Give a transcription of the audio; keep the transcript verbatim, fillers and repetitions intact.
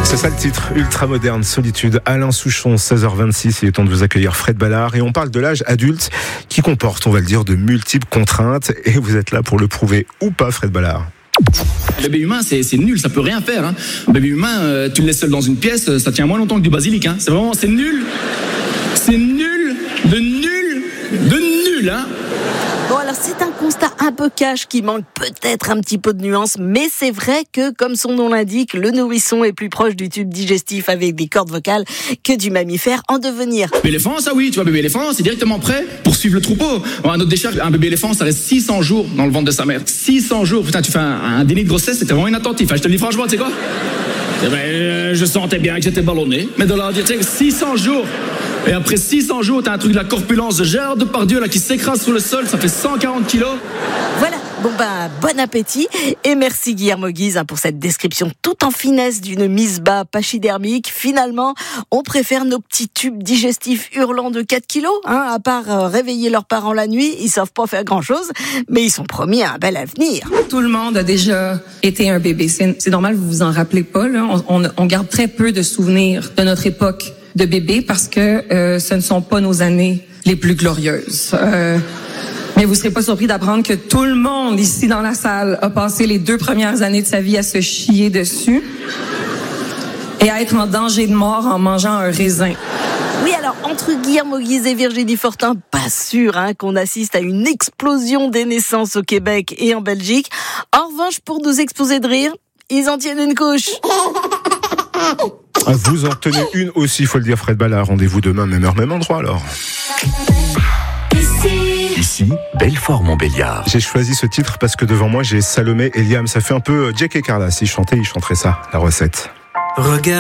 C'est ça le titre, Ultra Moderne, Solitude. Alain Souchon, seize heures vingt-six, il est temps de vous accueillir Fred Ballard. Et on parle de l'âge adulte qui comporte, on va le dire, de multiples contraintes. Et vous êtes là pour le prouver ou pas, Fred Ballard? Le bébé humain, c'est, c'est nul, ça peut rien faire. Hein. Un bébé humain, euh, tu le laisses seul dans une pièce, ça tient moins longtemps que du basilic. Hein. C'est vraiment, c'est nul. C'est nul, de nul, de nul, hein. Bon, alors c'est un constat un peu cash qui manque peut-être un petit peu de nuance, mais c'est vrai que, comme son nom l'indique, le nourrisson est plus proche du tube digestif avec des cordes vocales que du mammifère en devenir. Bébé éléphant, ça oui, tu vois, bébé éléphant, c'est directement prêt pour suivre le troupeau. Bon, un autre décharge, un bébé éléphant, ça reste six cents jours dans le ventre de sa mère. six cents jours, putain, tu fais un, un déni de grossesse, c'était vraiment inattentif. Hein, je te le dis franchement, tu sais quoi? Eh ben, euh, je sentais bien que j'étais ballonné, mais de leur dire, tu sais, six cents jours. Et après six cents jours, t'as un truc de la corpulence de Gérard Depardieu là qui s'écrase sur le sol, ça fait cent quarante kilos. Voilà, bon ben, bon appétit. Et merci Guillermo Guise hein, pour cette description tout en finesse d'une mise bas pachydermique. Finalement, on préfère nos petits tubes digestifs hurlants de quatre kilos. Hein, à part euh, réveiller leurs parents la nuit, ils savent pas faire grand-chose, mais ils sont promis un bel avenir. Tout le monde a déjà été un bébé. C'est, c'est normal, vous vous en rappelez pas. Là. On, on, on garde très peu de souvenirs de notre époque de bébé parce que euh, ce ne sont pas nos années les plus glorieuses. Euh, mais vous serez pas surpris d'apprendre que tout le monde ici dans la salle a passé les deux premières années de sa vie à se chier dessus et à être en danger de mort en mangeant un raisin. Oui, alors, entre Guillermo Guise et Virginie Fortin, pas sûr hein, qu'on assiste à une explosion des naissances au Québec et en Belgique. En revanche, pour nous exploser de rire, ils en tiennent une couche. Vous en tenez une aussi, il faut le dire, Fred Ballard. Rendez-vous demain, même heure, même endroit alors. Ici, Belfort-Montbéliard. J'ai choisi ce titre parce que devant moi, j'ai Salomé et Liam. Ça fait un peu Jack et Carla. S'ils chantaient, ils chanteraient ça, la recette. Regarde.